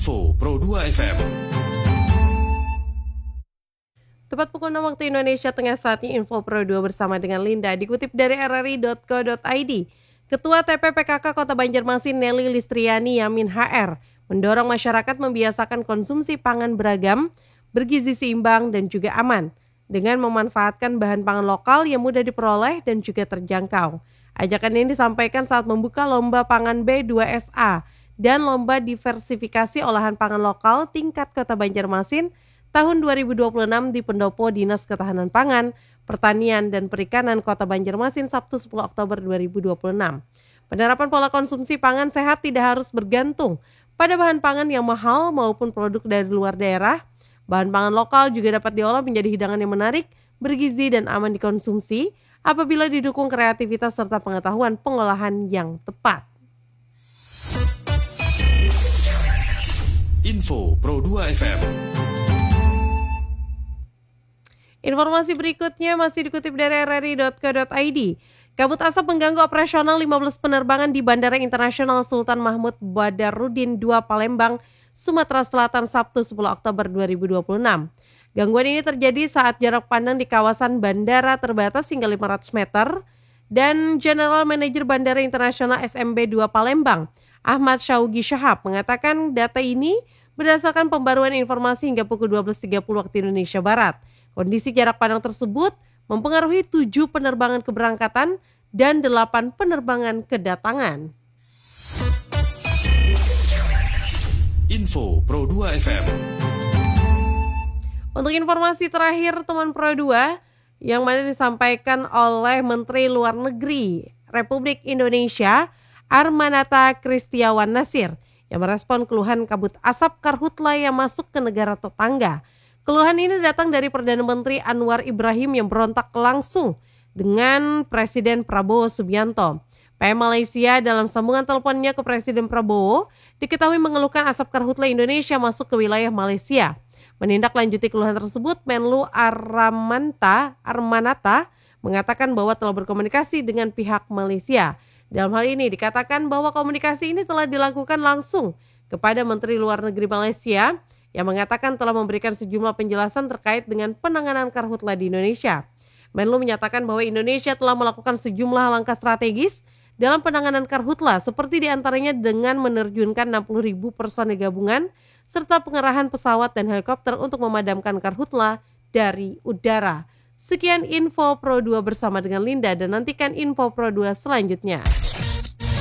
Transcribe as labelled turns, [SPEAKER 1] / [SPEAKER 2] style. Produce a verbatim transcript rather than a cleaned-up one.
[SPEAKER 1] Info Pro dua F M.
[SPEAKER 2] Tepat pukul enam waktu Indonesia Tengah, saatnya Info Pro dua bersama dengan Linda. Dikutip dari r r i dot co dot i d, Ketua T P P K K Kota Banjarmasin Nelly Listriani Yamin H R mendorong masyarakat membiasakan konsumsi pangan beragam, bergizi seimbang dan juga aman, dengan memanfaatkan bahan pangan lokal yang mudah diperoleh dan juga terjangkau. Ajakan ini disampaikan saat membuka Lomba Pangan B dua S A dan Lomba Diversifikasi Olahan Pangan Lokal tingkat Kota Banjarmasin tahun dua ribu dua puluh enam di Pendopo Dinas Ketahanan Pangan, Pertanian dan Perikanan Kota Banjarmasin Sabtu sepuluh Oktober dua ribu dua puluh enam. Penerapan pola konsumsi pangan sehat tidak harus bergantung pada bahan pangan yang mahal maupun produk dari luar daerah. Bahan pangan lokal juga dapat diolah menjadi hidangan yang menarik, bergizi dan aman dikonsumsi apabila didukung kreativitas serta pengetahuan pengolahan yang tepat.
[SPEAKER 1] Info Pro dua F M.
[SPEAKER 2] Informasi berikutnya masih dikutip dari r r i dot co dot i d. Kabut asap mengganggu operasional lima belas penerbangan di Bandara Internasional Sultan Mahmud Badarudin dua Palembang, Sumatera Selatan Sabtu sepuluh Oktober dua ribu dua puluh enam. Gangguan ini terjadi saat jarak pandang di kawasan bandara terbatas hingga lima ratus meter dan General Manager Bandara Internasional S M B dua Palembang, Ahmad Syaugi Syahab, mengatakan data ini berdasarkan pembaruan informasi hingga pukul dua belas tiga puluh waktu Indonesia Barat. Kondisi jarak pandang tersebut mempengaruhi tujuh penerbangan keberangkatan dan delapan penerbangan kedatangan.
[SPEAKER 1] Info Pro dua F M.
[SPEAKER 2] Untuk informasi terakhir teman Pro dua yang mana disampaikan oleh Menteri Luar Negeri Republik Indonesia Armanata Kristiawan Nasir yang merespon keluhan kabut asap karhutla yang masuk ke negara tetangga. Keluhan ini datang dari Perdana Menteri Anwar Ibrahim yang berontak langsung dengan Presiden Prabowo Subianto. P M Malaysia dalam sambungan teleponnya ke Presiden Prabowo diketahui mengeluhkan asap karhutla Indonesia masuk ke wilayah Malaysia. Menindaklanjuti keluhan tersebut, Menlu Armanta Armanata mengatakan bahwa telah berkomunikasi dengan pihak Malaysia. Dalam hal ini dikatakan bahwa komunikasi ini telah dilakukan langsung kepada Menteri Luar Negeri Malaysia yang mengatakan telah memberikan sejumlah penjelasan terkait dengan penanganan karhutla di Indonesia. Menlu menyatakan bahwa Indonesia telah melakukan sejumlah langkah strategis dalam penanganan karhutla, seperti diantaranya dengan menerjunkan enam puluh ribu personel gabungan serta pengerahan pesawat dan helikopter untuk memadamkan karhutla dari udara. Sekian Info Pro dua bersama dengan Linda dan nantikan Info Pro dua selanjutnya.